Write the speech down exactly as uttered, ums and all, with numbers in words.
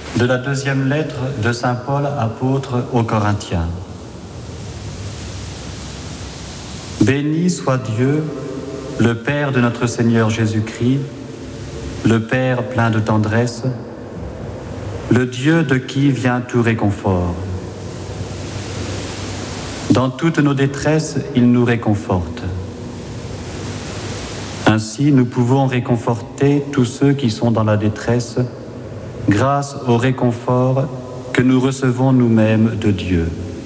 De la deuxième lettre de saint Paul, apôtre aux Corinthiens. Béni soit Dieu, le Père de notre Seigneur Jésus-Christ, le Père plein de tendresse, le Dieu de qui vient tout réconfort. Dans toutes nos détresses, il nous réconforte. Ainsi, nous pouvons réconforter tous ceux qui sont dans la détresse grâce au réconfort que nous recevons nous-mêmes de Dieu.